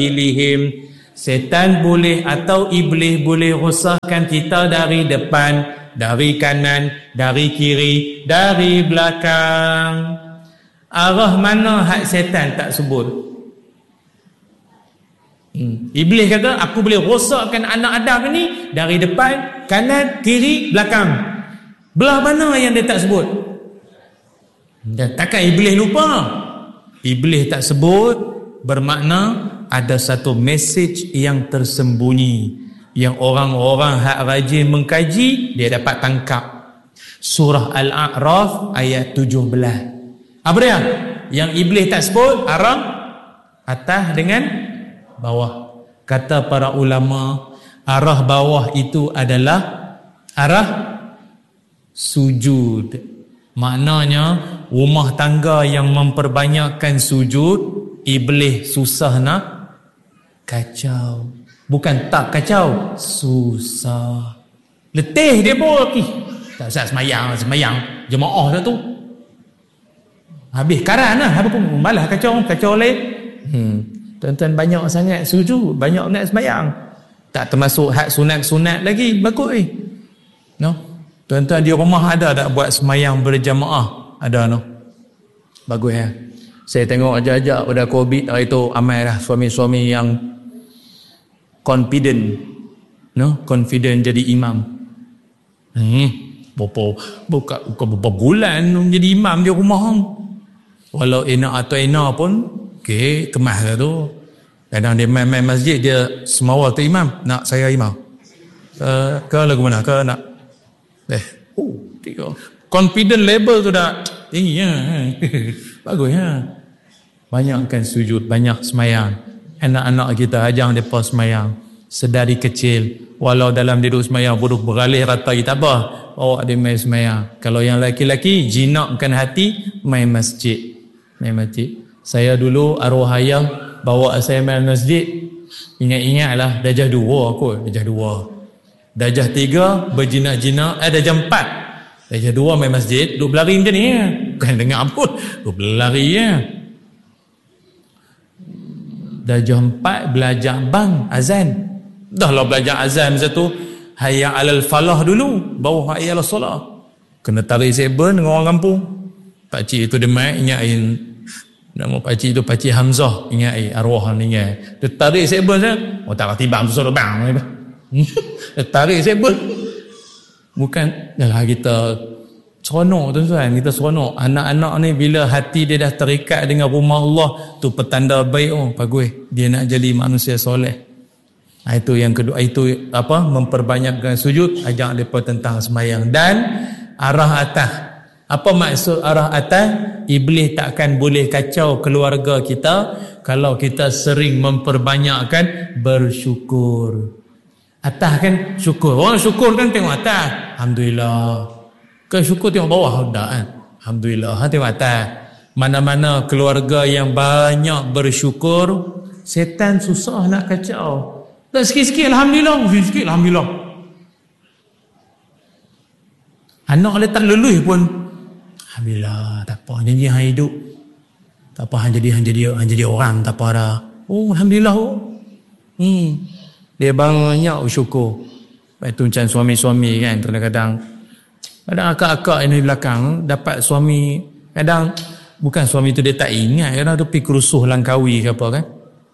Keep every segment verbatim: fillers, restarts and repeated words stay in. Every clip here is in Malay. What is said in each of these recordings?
ilihim. Setan boleh atau iblis boleh rosahkan kita dari depan, dari kanan, dari kiri, dari belakang. Arah mana hak setan tak sebut. hmm. Iblis kata aku boleh rosakkan anak Adam ni dari depan, kanan, kiri, belakang. Belah mana yang dia tak sebut? Dan takkan iblis lupa? Iblis tak sebut bermakna ada satu mesej yang tersembunyi yang orang-orang hak rajin mengkaji dia dapat tangkap. Surah Al-A'raf ayat tujuh belas. Apa dia? Yang iblis tak sebut arah atas dengan bawah. Kata para ulama, arah bawah itu adalah arah sujud. Maknanya rumah tangga yang memperbanyakkan sujud, iblis susah nak kacau. Bukan tak kacau, susah. Letih dia pun. Ih, tak usah semayang, semayang jemaah dah tu. Habis karan lah. Apa pun malah kacau, kacau lain. Hmm. Tuan-tuan banyak sangat sujud, banyak nak semayang. Tak termasuk hak sunat-sunat lagi. Bagus eh. No? Tuan-tuan di rumah ada tak buat semayang berjamaah? Ada no? Bagus ya. Saya tengok ajak-ajak pada COVID hari tu amai lah suami-suami yang confident, no, confident jadi imam. Hmm, berapa buka buka berapa bulan jadi imam di rumah. Walau enak atau enak pun, okey, kemas lah tu. Kadang dia main-main masjid dia semawal tu imam, nak saya imam. Uh, ke lagu mana? Ke nak? Eh, oh, tiga. Confident level tu dah tinggi ya. Bagus ya. Banyakkan sujud, banyak semayang. Anak-anak kita ajang mereka semayang sedari kecil. Walau dalam dia duduk semayang bodoh beralih rata kita apa, bawa dia main semayang. Kalau yang laki-laki jinakkan hati main masjid. Main masjid. Saya dulu arwah ayah bawa saya main masjid. Ingat-ingatlah darjah dua aku, darjah dua. Darjah tiga berjinak-jinak, eh darjah empat. Darjah dua main masjid, duduk berlari macam ni ya. Bukan dengar ampun, duduk berlari ya. Darjah empat belajar bang azan. Dah lah belajar azan masa tu hayya alal falah dulu, bawah hayya alal solah. Kena tarik seben dengan orang kampung. Pak cik itu dia mai ingatin nama pak cik itu Pak Cik Hamzah, ingat eh arwah ni ingat. Dia tarik seben saya, oh tak tiba tu suruh bang. Dia tarik seben. Bukan dalah kita seronok tuan-tuan, kita seronok. Anak-anak ni bila hati dia dah terikat dengan rumah Allah, tu petanda baik. Oh bagus, dia nak jadi manusia soleh. Nah, itu yang kedua, itu apa, memperbanyakkan sujud, ajak mereka tentang semayang. Dan arah atas. Apa maksud arah atas? Iblis takkan boleh kacau keluarga kita kalau kita sering memperbanyakkan bersyukur. Atas kan syukur, orang syukur kan tengok atas, alhamdulillah. Ke syukur tengok bawah tak kan? Alhamdulillah, ha, tengok atas. Mana-mana keluarga yang banyak bersyukur, setan susah nak kacau. Dan sikit-sikit alhamdulillah, sikit-sikit alhamdulillah. Anak dia tak luluh pun alhamdulillah, tak apa, janji hang hidup. Tak apa, hang jadi hang jadi hang jadi orang, tak apa dah. Oh alhamdulillah. Oh. Hmm. Dia banyak bersyukur. Itu macam suami-suami kan, kadang-kadang kadang akak-akak yang di belakang dapat suami, kadang bukan suami tu dia tak ingat, kadang tu pergi kerusuh Langkawi ke apa kan,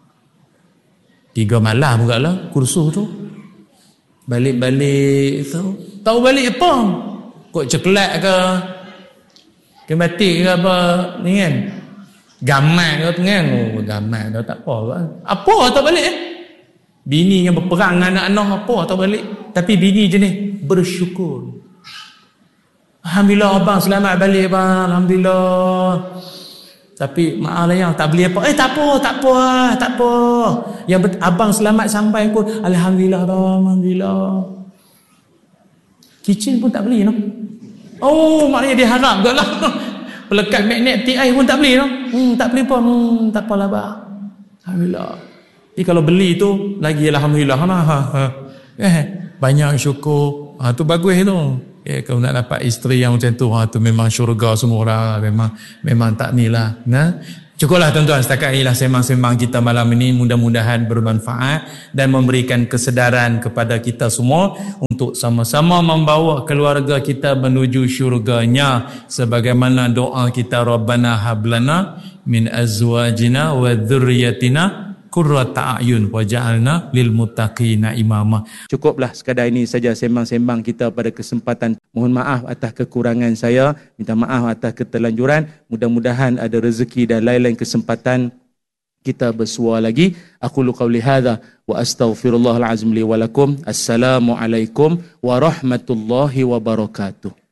tiga malam juga lah kerusuh tu, balik-balik tu tahu balik apa, kok ceklat ke kematik ke apa ni kan, gamat ke tu kan, oh gamat dah tak apa kan, apa tak balik eh? Bini yang berperang dengan anak-anak apa tak balik, tapi bini jenis bersyukur. Alhamdulillah abang selamat balik bang, alhamdulillah. Tapi maaf lah yang tak beli apa. Eh tak apa, tak apa, tak apa. Yang bet- abang selamat sampai pun alhamdulillah bang, alhamdulillah. Kitchen pun tak beli no. Oh maknanya dia harap ke lah. Pelekat magnet T I pun tak beli no. Hmm, tak beli pun, hmm, tak apalah bang. Alhamdulillah. Jadi kalau beli tu lagi alhamdulillah ha, ha, ha. Eh, banyak syukur. Ha, tu bagus tu. Eh, kalau nak dapat isteri yang macam tu, ha, tu memang syurga semua orang. Memang memang tak ni lah. Nah, Cukuplah tuan-tuan, setakat inilah sembang-sembang kita malam ini. Mudah-mudahan bermanfaat dan memberikan kesedaran kepada kita semua untuk sama-sama membawa keluarga kita menuju syurganya, sebagaimana doa kita, Rabbana hablana min azwajina wa dhurriyyatina qurrata a'yun waj'alna lil muttaqina imama. Cukuplah sekadar ini saja sembang-sembang kita pada kesempatan. Mohon maaf atas kekurangan saya, minta maaf atas keterlanjuran. Mudah-mudahan ada rezeki dan lain-lain kesempatan kita bersua lagi. Aqulu qauli hadza wa astaghfirullahal azim li wa lakum. Assalamualaikum warahmatullahi wabarakatuh.